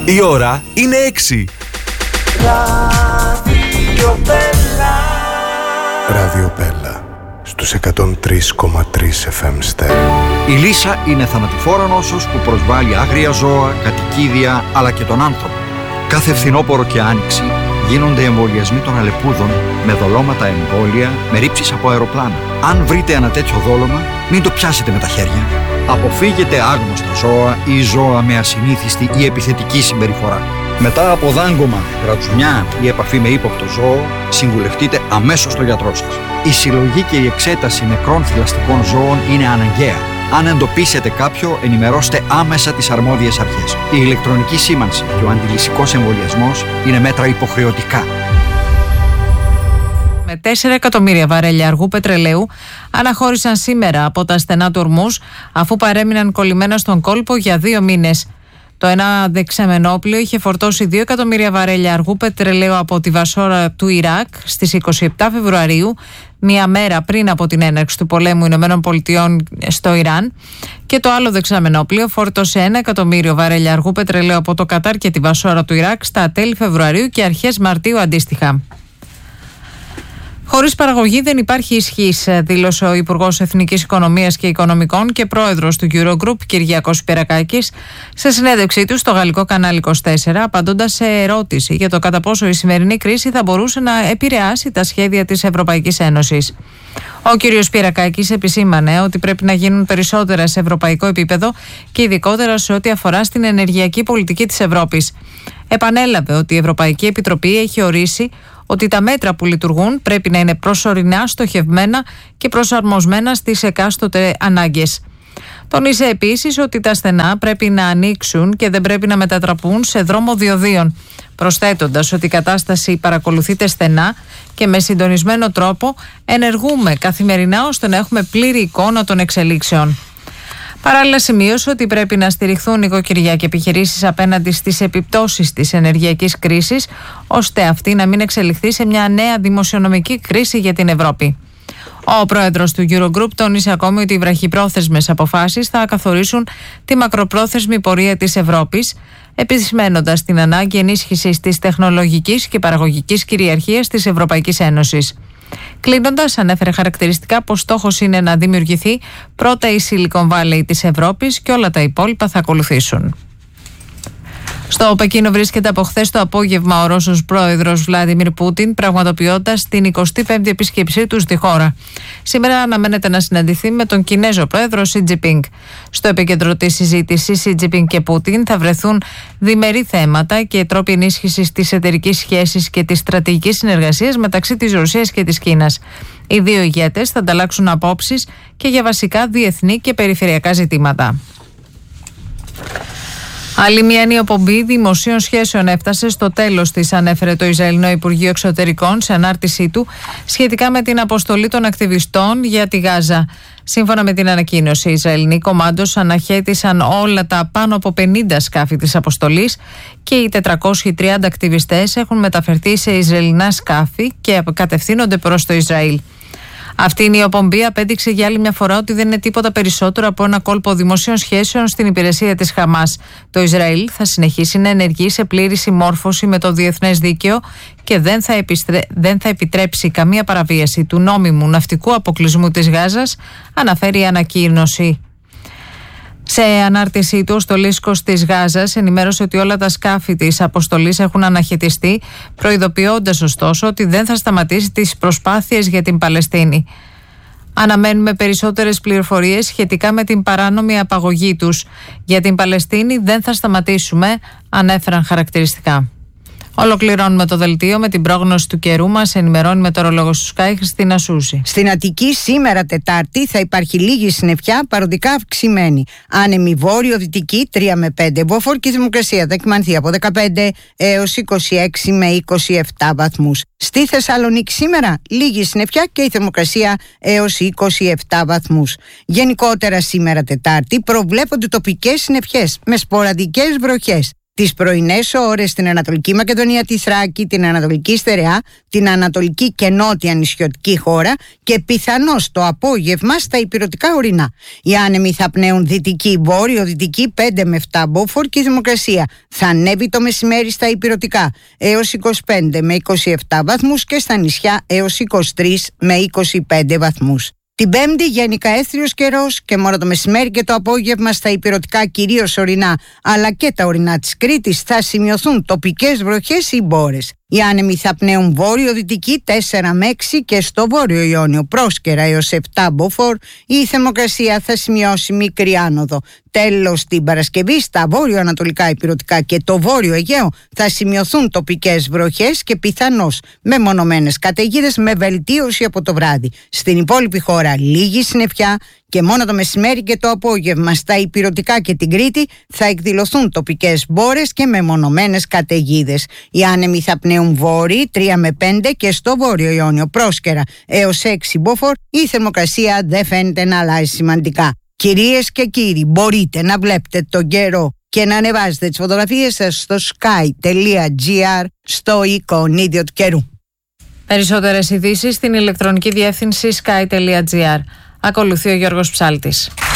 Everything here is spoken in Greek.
Η ώρα είναι 6. Ράδιο Πέλα στους 103,3 FM στέρεο. Η Λύσα είναι θανατηφόρα νόσος που προσβάλλει άγρια ζώα, κατοικίδια αλλά και τον άνθρωπο. Κάθε φθινόπωρο και άνοιξη γίνονται εμβολιασμοί των αλεπούδων με δολώματα εμβόλια, με ρήψεις από αεροπλάνα. Αν βρείτε ένα τέτοιο δόλωμα, μην το πιάσετε με τα χέρια. Αποφύγετε άγνωστα ζώα ή ζώα με ασυνήθιστη ή επιθετική συμπεριφορά. Μετά από δάγκωμα, γρατσουνιά ή επαφή με ύποπτο ζώο, συμβουλευτείτε αμέσως τον γιατρό σας. Η συλλογή και η εξέταση νεκρών θηλαστικών ζώων είναι αναγκαία. Αν εντοπίσετε κάποιο, ενημερώστε άμεσα τις αρμόδιες αρχές. Η ηλεκτρονική σήμανση και ο αντιλυσικός εμβολιασμός είναι μέτρα υποχρεωτικά. Με 4 εκατομμύρια βαρέλια αργού πετρελαίου αναχώρησαν σήμερα από τα στενά του Ορμούζ, αφού παρέμειναν κολλημένα στον κόλπο για 2 μήνες. Το ένα δεξαμενόπλοιο είχε φορτώσει 2 εκατομμύρια βαρέλια αργού πετρελαίου από τη Βασόρα του Ιράκ στις 27 Φεβρουαρίου, μία μέρα πριν από την έναρξη του πολέμου Ηνωμένων Πολιτειών στο Ιράν, και το άλλο δεξαμενόπλοιο φόρτωσε 1 εκατομμύριο βαρέλια αργού πετρελαίου από το Κατάρ και τη Βασόρα του Ιράκ στα τέλη Φεβρουαρίου και αρχές Μαρτίου αντίστοιχα. Χωρίς παραγωγή δεν υπάρχει ισχύς, δήλωσε ο Υπουργός Εθνικής Οικονομίας και Οικονομικών και πρόεδρος του Eurogroup, Κυριάκος Σπυρακάκης, σε συνέντευξή του στο γαλλικό κανάλι 24, απαντώντας σε ερώτηση για το κατά πόσο η σημερινή κρίση θα μπορούσε να επηρεάσει τα σχέδια της Ευρωπαϊκής Ένωσης. Ο κ. Σπυρακάκης επισήμανε ότι πρέπει να γίνουν περισσότερα σε ευρωπαϊκό επίπεδο και ειδικότερα σε ό,τι αφορά στην ενεργειακή πολιτική της Ευρώπης. Επανέλαβε ότι η Ευρωπαϊκή Επιτροπή έχει ορίσει ότι τα μέτρα που λειτουργούν πρέπει να είναι προσωρινά, στοχευμένα και προσαρμοσμένα στις εκάστοτε ανάγκες. Τονίσε επίσης ότι τα στενά πρέπει να ανοίξουν και δεν πρέπει να μετατραπούν σε δρόμο διοδίων, προσθέτοντας ότι η κατάσταση παρακολουθείται στενά και με συντονισμένο τρόπο ενεργούμε καθημερινά ώστε να έχουμε πλήρη εικόνα των εξελίξεων. Παράλληλα, σημείωσε ότι πρέπει να στηριχθούν νοικοκυριά και επιχειρήσεις απέναντι στις επιπτώσεις της ενεργειακής κρίσης, ώστε αυτή να μην εξελιχθεί σε μια νέα δημοσιονομική κρίση για την Ευρώπη. Ο πρόεδρος του Eurogroup τόνισε ακόμη ότι οι βραχυπρόθεσμες αποφάσεις θα καθορίσουν τη μακροπρόθεσμη πορεία της Ευρώπης, επισημένοντας την ανάγκη ενίσχυσης της τεχνολογικής και παραγωγικής κυριαρχίας της Ευρωπαϊκής Ένωσης. Κλείνοντας, ανέφερε χαρακτηριστικά πως στόχος είναι να δημιουργηθεί πρώτα η Silicon Valley της Ευρώπης και όλα τα υπόλοιπα θα ακολουθήσουν. Στο Πεκίνο βρίσκεται από χθες το απόγευμα ο Ρώσος πρόεδρος Βλάντιμιρ Πούτιν, πραγματοποιώντας την 25η επίσκεψή του στη χώρα. Σήμερα αναμένεται να συναντηθεί με τον Κινέζο πρόεδρο Σι Τζινπίνγκ. Στο επίκεντρο της συζήτησης, Σι Τζινπίνγκ και Πούτιν θα βρεθούν διμερεί θέματα και τρόποι ενίσχυσης της εταιρικής σχέσης και της στρατηγικής συνεργασίας μεταξύ της Ρωσίας και της Κίνας. Οι δύο ηγέτες θα ανταλλάξουν απόψεις και για βασικά διεθνή και περιφερειακά ζητήματα. Άλλη μια νεοπομπή δημοσίων σχέσεων έφτασε στο τέλος της, ανέφερε το Ισραηλινό Υπουργείο Εξωτερικών σε ανάρτησή του σχετικά με την αποστολή των ακτιβιστών για τη Γάζα. Σύμφωνα με την ανακοίνωση, οι Ισραηλινοί κομμάντος αναχέτησαν όλα τα πάνω από 50 σκάφη της αποστολής και οι 430 ακτιβιστές έχουν μεταφερθεί σε Ισραηλινά σκάφη και κατευθύνονται προς το Ισραήλ. Αυτή η νεοπομπή απέδειξε για άλλη μια φορά ότι δεν είναι τίποτα περισσότερο από ένα κόλπο δημοσίων σχέσεων στην υπηρεσία της Χαμάς. Το Ισραήλ θα συνεχίσει να ενεργεί σε πλήρη συμμόρφωση με το διεθνές δίκαιο και δεν θα επιτρέψει καμία παραβίαση του νόμιμου ναυτικού αποκλεισμού της Γάζας, αναφέρει η ανακοίνωση. Σε ανάρτησή του, ο στολίσκος της Γάζας ενημέρωσε ότι όλα τα σκάφη της αποστολής έχουν αναχαιτιστεί, προειδοποιώντας ωστόσο ότι δεν θα σταματήσει τις προσπάθειες για την Παλαιστίνη. Αναμένουμε περισσότερες πληροφορίες σχετικά με την παράνομη απαγωγή τους. Για την Παλαιστίνη δεν θα σταματήσουμε, ανέφεραν χαρακτηριστικά. Ολοκληρώνουμε το δελτίο με την πρόγνωση του καιρού. Μας ενημερώνει μετεωρολόγος του Sky, Χριστίνα Σούζη. Στην Αττική σήμερα Τετάρτη θα υπάρχει λίγη συννεφιά, παροδικά αυξημένη. Άνεμη βόρειο-δυτική 3 με 5 μποφόρ και η θερμοκρασία θα εκμανθεί από 15 έως 26 με 27 βαθμούς. Στη Θεσσαλονίκη σήμερα λίγη συννεφιά και η θερμοκρασία έως 27 βαθμούς. Γενικότερα σήμερα Τετάρτη προβλέπονται τοπικές συννεφιές με σποραδικές βροχές. Τις πρωινές ώρες στην Ανατολική Μακεδονία, τη Θράκη, την Ανατολική Στερεά, την Ανατολική και Νότια νησιωτική χώρα και πιθανώς το απόγευμα στα ηπειρωτικά ορεινά. Οι άνεμοι θα πνέουν δυτική, βόρειο-δυτική 5 με 7 μποφόρ και η θερμοκρασία θα ανέβει το μεσημέρι στα ηπειρωτικά έως 25 με 27 βαθμούς και στα νησιά έως 23 με 25 βαθμούς. Την Πέμπτη γενικά έθριος καιρός και μόνο το μεσημέρι και το απόγευμα στα ηπειρωτικά κυρίως ορεινά αλλά και τα ορεινά της Κρήτης θα σημειωθούν τοπικές βροχές ή μπόρες. Οι άνεμοι θα πνέουν βόρειο-δυτική 4 με 6 και στο βόρειο Ιόνιο πρόσκαιρα έως 7 μποφόρ. Η θερμοκρασία θα σημειώσει μικρή άνοδο. Τέλος, την Παρασκευή στα βόρειο-ανατολικά ηπειρωτικά και το βόρειο Αιγαίο θα σημειωθούν τοπικές βροχές και πιθανώς μεμονωμένες καταιγίδες με βελτίωση από το βράδυ. Στην υπόλοιπη χώρα λίγη συννεφιά και μόνο το μεσημέρι και το απόγευμα στα ηπειρωτικά και την Κρήτη θα εκδηλωθούν τοπικές μπόρες και μεμονωμένες καταιγίδες. Οι άνεμοι θα πνέουν βόρειοι 3 με 5 και στο βόρειο Ιόνιο πρόσκαιρα έως 6 μποφόρ. Η θερμοκρασία δεν φαίνεται να αλλάζει σημαντικά. Κυρίες και κύριοι, μπορείτε να βλέπετε τον καιρό και να ανεβάζετε τις φωτογραφίες σας στο sky.gr στο εικονίδιο του καιρού. Περισσότερες ειδήσεις στην ηλεκτρονική διεύθυνση sky.gr. Ακολουθεί ο Γιώργος Ψάλτης.